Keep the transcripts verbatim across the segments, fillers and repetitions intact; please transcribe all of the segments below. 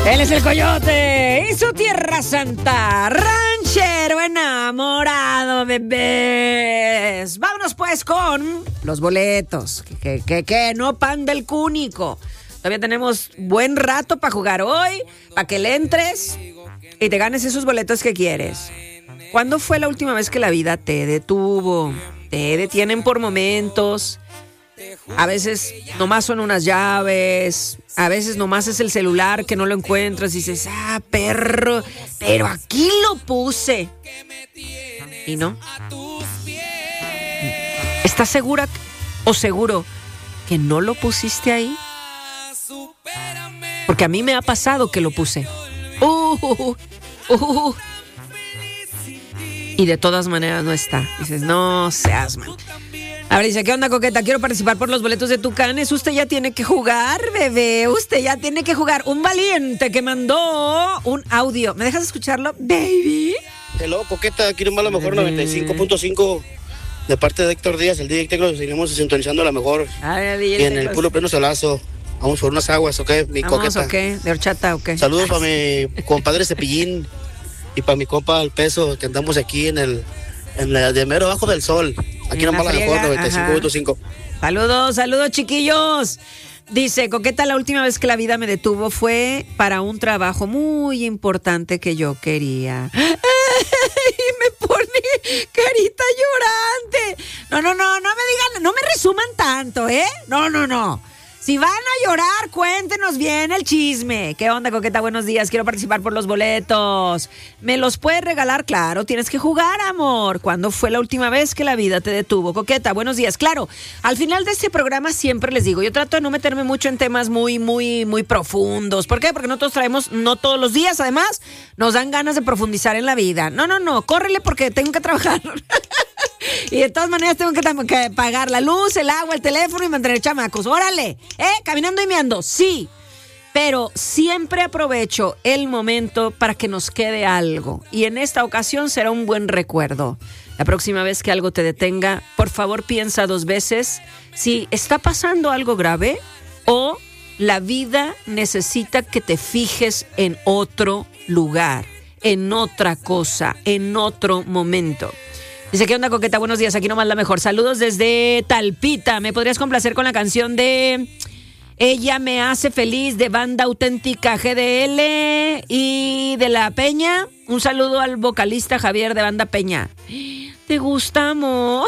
Él es el Coyote y su Tierra Santa, ranchero enamorado, bebés. Vámonos pues con los boletos, que, que, que no pan del cúnico. Todavía tenemos buen rato para jugar hoy, para que le entres y te ganes esos boletos que quieres. ¿Cuándo fue la última vez que la vida te detuvo? Te detienen por momentos. A veces nomás son unas llaves, a veces nomás es el celular que no lo encuentras y dices, ah, perro, pero aquí lo puse. Y no. ¿Estás segura o seguro que no lo pusiste ahí? Porque a mí me ha pasado que lo puse. Uh, uh, uh, uh. Y de todas maneras no está. Dices, no seas mal. A ver, dice, ¿qué onda, Coqueta? Quiero participar por los boletos de Tucanes. Usted ya tiene que jugar, bebé. Usted ya tiene que jugar. Un valiente que mandó un audio. ¿Me dejas escucharlo, baby? Hello, Coqueta. Aquí nomás la mejor noventa y cinco punto cinco de parte de Héctor Díaz, el D J Tecno. Seguimos sintonizando la mejor. Ay, y en el puro pleno solazo. Vamos por unas aguas, ¿ok? Mi Vamos, Coqueta. ¿ok? De horchata, ¿ok? Saludos para mi compadre Cepillín y para mi compa El Peso, que andamos aquí en el en la de mero abajo del sol. Aquí nomás la mejor, noventa y cinco punto cinco. Saludos, saludos, chiquillos. Dice, Coqueta, la última vez que la vida me detuvo fue para un trabajo muy importante que yo quería. ¡Ay! Me pone carita llorante. No, no, no, no me digan, no me resuman tanto, ¿eh? No, no, no. Si van a llorar, cuéntenos bien el chisme. ¿Qué onda, Coqueta? Buenos días. Quiero participar por los boletos. ¿Me los puedes regalar? Claro, tienes que jugar, amor. ¿Cuándo fue la última vez que la vida te detuvo? Coqueta, buenos días. Claro, al final de este programa siempre les digo, yo trato de no meterme mucho en temas muy, muy, muy profundos. ¿Por qué? Porque nosotros traemos, no todos los días, además, nos dan ganas de profundizar en la vida. No, no, no, córrele porque tengo que trabajar. Y de todas maneras tengo que, que pagar la luz, el agua, el teléfono y mantener chamacos. ¡Órale! ¿Eh? Caminando y meando. Sí. Pero siempre aprovecho el momento para que nos quede algo. Y en esta ocasión será un buen recuerdo. La próxima vez que algo te detenga, por favor piensa dos veces si está pasando algo grave o la vida necesita que te fijes en otro lugar, en otra cosa, en otro momento. Dice, ¿qué onda, Coqueta? Buenos días, aquí nomás la mejor. Saludos desde Talpita. ¿Me podrías complacer con la canción de Ella me hace feliz de Banda Auténtica G D L y de La Peña? Un saludo al vocalista Javier de Banda Peña. ¿Te gusta, amor?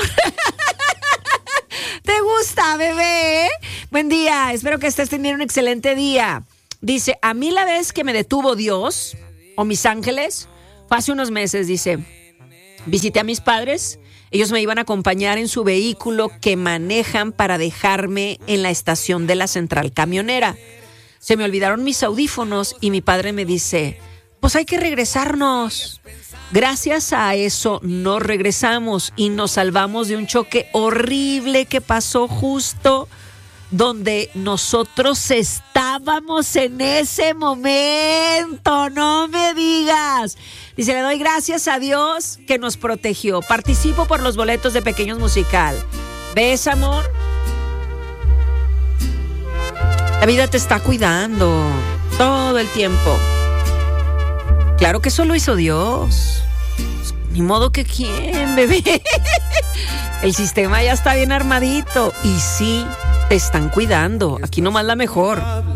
¿Te gusta, bebé? Buen día, espero que estés teniendo un excelente día. Dice, a mí la vez que me detuvo Dios o mis ángeles fue hace unos meses, dice. Visité a mis padres, ellos me iban a acompañar en su vehículo que manejan para dejarme en la estación de la central camionera. Se me olvidaron mis audífonos y mi padre me dice, pues hay que regresarnos. Gracias a eso no regresamos y nos salvamos de un choque horrible que pasó justo donde nosotros estábamos en ese momento. No me digas. Dice, le doy gracias a Dios que nos protegió. Participo por los boletos de Pequeños Musical. ¿Ves, amor? La vida te está cuidando todo el tiempo. Claro que eso lo hizo Dios. Ni modo que quién, bebé. El sistema ya está bien armadito. Y sí, te están cuidando. Aquí nomás la mejor.